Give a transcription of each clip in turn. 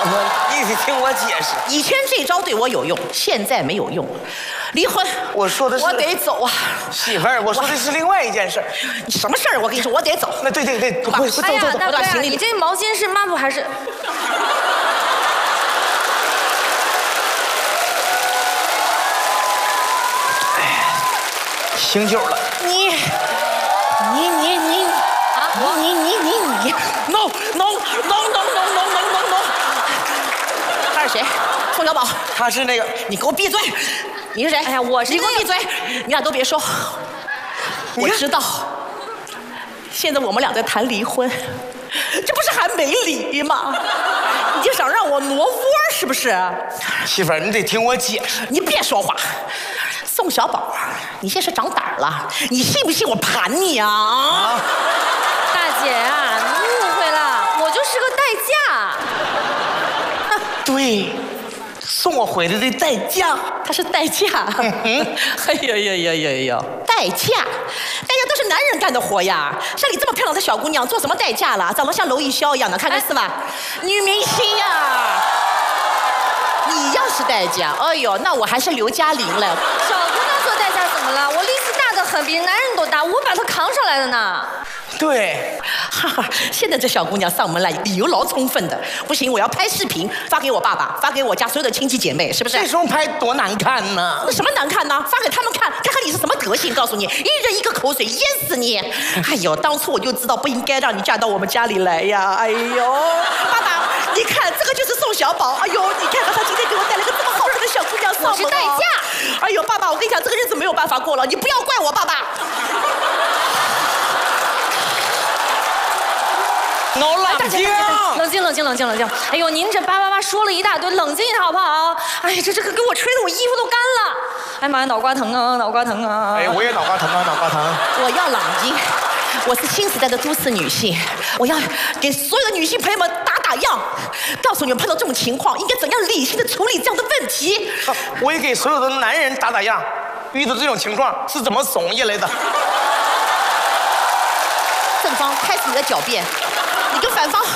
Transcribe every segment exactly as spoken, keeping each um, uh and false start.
我你得听我解释。 以前这招对我有用，现在没有用。离婚， 我说的是我得走啊， 媳妇儿，我说的是另外一件事。 什么事儿？我跟你说，我得走。 那对对对，快走走走， 我把行李。你这毛巾是抹布还是？ 哎呀，醒酒了。 你，你你你啊！你你你你 ，no no no no no no no no no。他是谁？宋小宝。 他是那个， 你给我闭嘴！你是谁？哎呀，我是。你给我闭嘴！你俩都别说。我知道。现在我们俩在谈离婚，这不是还没离吗？你就想让我挪窝是不是？ 媳妇儿，你得听我解释。 你别说话。宋小宝，你现在是长胆了，你信不信我盘你啊？啊大姐啊，你误会了，我就是个代驾。 对。送我回来的代驾， 他是代驾。嗯，哎呀呀呀呀呀！代驾，代驾都是男人干的活呀。像你这么漂亮的小姑娘，做什么代驾了？长得像娄艺潇一样的，看看是吧？哎、女明星呀。你要是代驾，哎呦，那我还是刘嘉玲了。 小姑娘做代驾怎么了？我力气大得很，比男人都大，我把她扛上来的呢。 对， 哈哈，现在这小姑娘上门来，理由老充分的。不行，我要拍视频发给我爸爸，发给我家所有的亲戚姐妹，是不是？ 这时候拍多难看呢？ 那什么难看呢？发给他们看，看看你是什么德行。告诉你，一人一个口水淹死你！哎呦，当初我就知道不应该让你嫁到我们家里来呀！哎呦，爸爸，你看这个就是宋小宝。哎呦，你看看他今天给我带了个这么好看的小姑娘上门。 我是代驾。 哎呦，爸爸，我跟你讲，这个日子没有办法过了，你不要怪我，爸爸。 no 冷静， 冷静，冷静，冷静，冷静！哎呦，您这叭叭叭说了一大堆，冷静一下好不好？哎呀，这这个给我吹的我衣服都干了！哎妈呀，脑瓜疼啊，脑瓜疼啊！ 哎，我也脑瓜疼啊，脑瓜疼。 我要冷静，我是新时代的都市女性，我要给所有的女性朋友们打打样，告诉你们碰到这种情况应该怎样理性的处理这样的问题。 啊、我也给所有的男人打打样，遇到这种情况是怎么怂下来的。 正方开始你的狡辩。你跟反方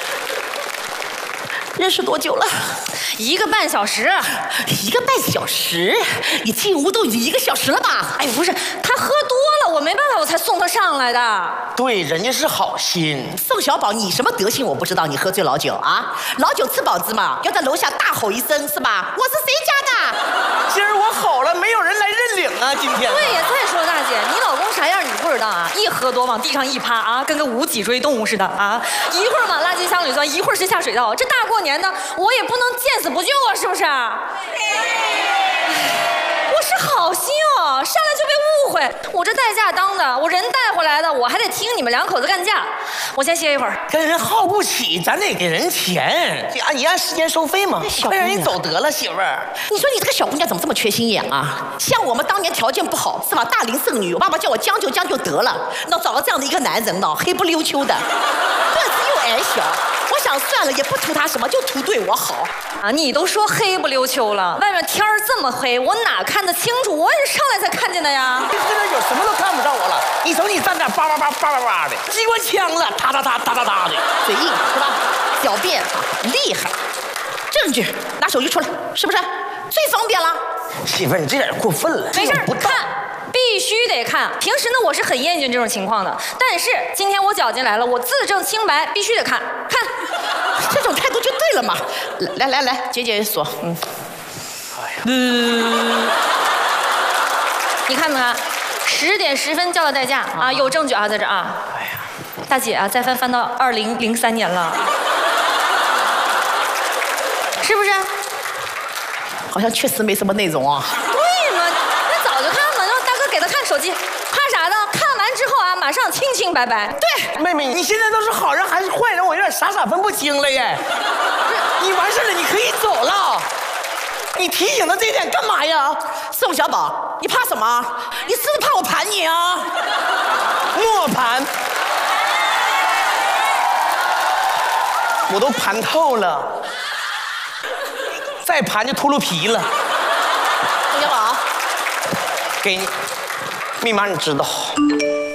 认识多久了？ 一个半小时。 一个半小时？你进屋都一个小时了吧？ 哎，不是，他喝多了，我没办法，我才送他上来的。 对，人家是好心。 宋小宝，你什么德行我不知道，你喝醉老酒啊？老酒吃饱子嘛，要在楼下大吼一声是吧？我是谁家的？ 今儿我吼了，没有人来认领啊！今天。 对呀，再说大姐，你老公啥样你不知道啊？一喝多往地上一趴啊，跟个无脊椎动物似的啊！一会儿往垃圾箱里钻，一会儿是下水道。这大过年的，我也不能见死不救啊，是不是？我是好心哦，上来就被误会。我这代驾当的，我人带回来的，我还得听你们两口子干架。我先歇一会儿。 跟人耗不起，咱得给人钱，按你按时间收费嘛。快让人走得了，媳妇儿。 你说你这个小姑娘怎么这么缺心眼啊？像我们当年条件不好是吧？大龄剩女，我爸爸叫我将就将就得了。那找了这样的一个男人呢，黑不溜秋的，个子又矮小。我想算了，也不图他什么，就图对我好啊！你都说黑不溜秋了，外面天儿这么黑，我哪看得清楚？我也是上来才看见的呀。 这边有什么都看不上我了。你瞅你站那叭叭叭叭叭叭的，机关枪了，哒哒哒哒哒哒的， 嘴硬是吧？狡辩啊，厉害。证据拿手机出来，是不是？最方便了。 媳妇儿，你这点过分了。 没事，不看。必须得看，平时呢我是很厌倦这种情况的，但是今天我搅进来了，我自证清白，必须得看看。 这种态度就对了嘛。来来来，解解锁。嗯。 哎呀。 嗯。你看没看？十点十分叫的代驾啊，有证据啊，在这啊。哎呀。大姐啊，再翻翻到二零零三年了，是不是？ 好像确实没什么内容啊。 手机怕啥的？看完之后啊，马上清清白白。 对， 妹妹，你现在都是好人还是坏人？我有点傻傻分不清了耶。你完事了，你可以走了。你提醒他这点干嘛呀？ 宋小宝，你怕什么？你是不是怕我盘你啊？ 莫盘，我都盘透了，再盘就秃噜皮了。 宋小宝， 给你。密码你知道。